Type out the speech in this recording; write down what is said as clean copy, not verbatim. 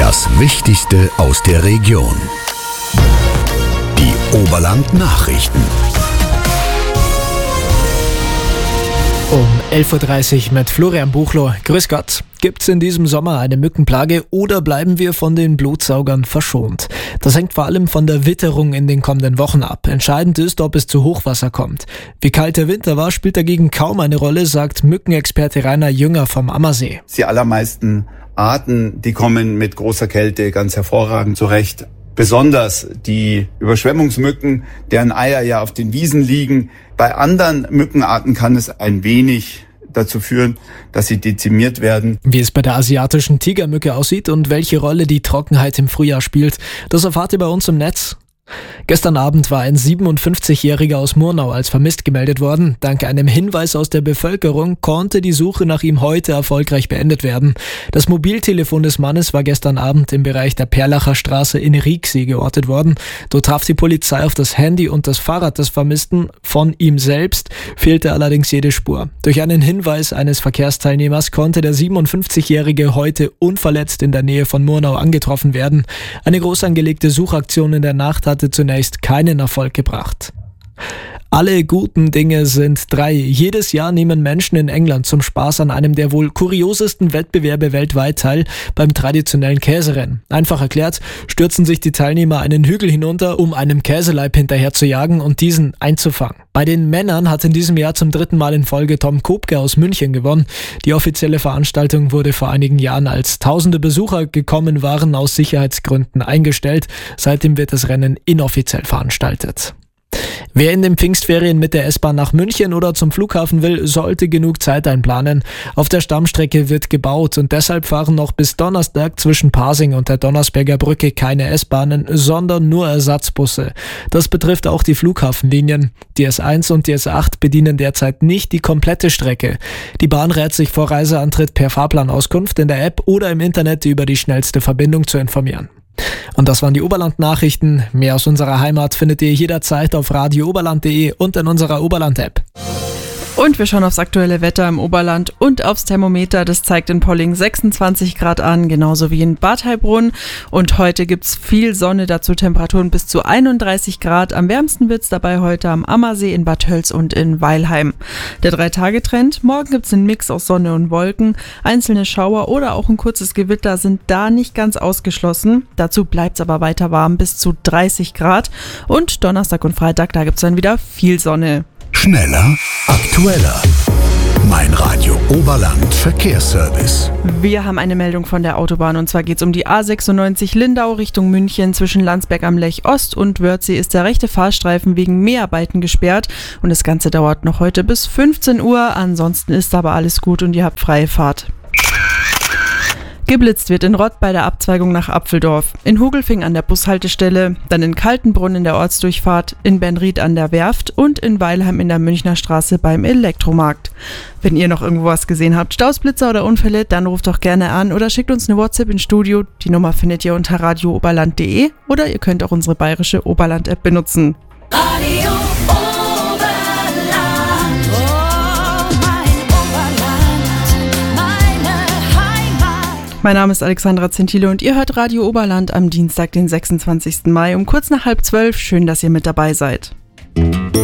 Das Wichtigste aus der Region. Die Oberland-Nachrichten. Um 11.30 Uhr mit Florian Buchloh. Grüß Gott. Gibt's in diesem Sommer eine Mückenplage oder bleiben wir von den Blutsaugern verschont? Das hängt vor allem von der Witterung in den kommenden Wochen ab. Entscheidend ist, ob es zu Hochwasser kommt. Wie kalt der Winter war, spielt dagegen kaum eine Rolle, sagt Mückenexperte Rainer Jünger vom Ammersee. Die allermeisten Arten, die kommen mit großer Kälte ganz hervorragend zurecht. Besonders die Überschwemmungsmücken, deren Eier ja auf den Wiesen liegen. Bei anderen Mückenarten kann es ein wenig dazu führen, dass sie dezimiert werden. Wie es bei der asiatischen Tigermücke aussieht und welche Rolle die Trockenheit im Frühjahr spielt, das erfahrt ihr bei uns im Netz. Gestern Abend war ein 57-Jähriger aus Murnau als vermisst gemeldet worden. Dank einem Hinweis aus der Bevölkerung konnte die Suche nach ihm heute erfolgreich beendet werden. Das Mobiltelefon des Mannes war gestern Abend im Bereich der Perlacher Straße in Rieksee geortet worden. Dort traf die Polizei auf das Handy und das Fahrrad des Vermissten. Von ihm selbst fehlte allerdings jede Spur. Durch einen Hinweis eines Verkehrsteilnehmers konnte der 57-Jährige heute unverletzt in der Nähe von Murnau angetroffen werden. Eine groß angelegte Suchaktion in der Nacht hatte zunächst keinen Erfolg gebracht. Alle guten Dinge sind drei. Jedes Jahr nehmen Menschen in England zum Spaß an einem der wohl kuriosesten Wettbewerbe weltweit teil, beim traditionellen Käserennen. Einfach erklärt, stürzen sich die Teilnehmer einen Hügel hinunter, um einem Käseleib hinterher zu jagen und diesen einzufangen. Bei den Männern hat in diesem Jahr zum 3. Mal in Folge Tom Kopke aus München gewonnen. Die offizielle Veranstaltung wurde vor einigen Jahren, als tausende Besucher gekommen waren, aus Sicherheitsgründen eingestellt. Seitdem wird das Rennen inoffiziell veranstaltet. Wer in den Pfingstferien mit der S-Bahn nach München oder zum Flughafen will, sollte genug Zeit einplanen. Auf der Stammstrecke wird gebaut und deshalb fahren noch bis Donnerstag zwischen Pasing und der Donnersberger Brücke keine S-Bahnen, sondern nur Ersatzbusse. Das betrifft auch die Flughafenlinien. Die S1 und die S8 bedienen derzeit nicht die komplette Strecke. Die Bahn rät sich vor Reiseantritt per Fahrplanauskunft in der App oder im Internet über die schnellste Verbindung zu informieren. Und das waren die Oberland-Nachrichten. Mehr aus unserer Heimat findet ihr jederzeit auf radiooberland.de und in unserer Oberland-App. Und wir schauen aufs aktuelle Wetter im Oberland und aufs Thermometer. Das zeigt in Polling 26 Grad an, genauso wie in Bad Heilbrunn. Und heute gibt's viel Sonne, dazu Temperaturen bis zu 31 Grad. Am wärmsten wird's dabei heute am Ammersee, in Bad Tölz und in Weilheim. Der 3-Tage-Trend: morgen gibt's einen Mix aus Sonne und Wolken. Einzelne Schauer oder auch ein kurzes Gewitter sind da nicht ganz ausgeschlossen. Dazu bleibt's aber weiter warm, bis zu 30 Grad. Und Donnerstag und Freitag, da gibt's dann wieder viel Sonne. Schneller, aktueller. Mein Radio Oberland Verkehrsservice. Wir haben eine Meldung von der Autobahn und zwar geht es um die A96 Lindau Richtung München. Zwischen Landsberg am Lech Ost und Wörthsee ist der rechte Fahrstreifen wegen Mäharbeiten gesperrt und das Ganze dauert noch heute bis 15 Uhr. Ansonsten ist aber alles gut und ihr habt freie Fahrt. Geblitzt wird in Rott bei der Abzweigung nach Apfeldorf, in Hugelfing an der Bushaltestelle, dann in Kaltenbrunn in der Ortsdurchfahrt, in Benried an der Werft und in Weilheim in der Münchner Straße beim Elektromarkt. Wenn ihr noch irgendwo was gesehen habt, Stausblitzer oder Unfälle, dann ruft doch gerne an oder schickt uns eine WhatsApp ins Studio. Die Nummer findet ihr unter radiooberland.de oder ihr könnt auch unsere bayerische Oberland-App benutzen. Radio Mein Name ist Alexandra Zentile und ihr hört Radio Oberland am Dienstag, den 26. Mai um kurz nach 11:30. Schön, dass ihr mit dabei seid.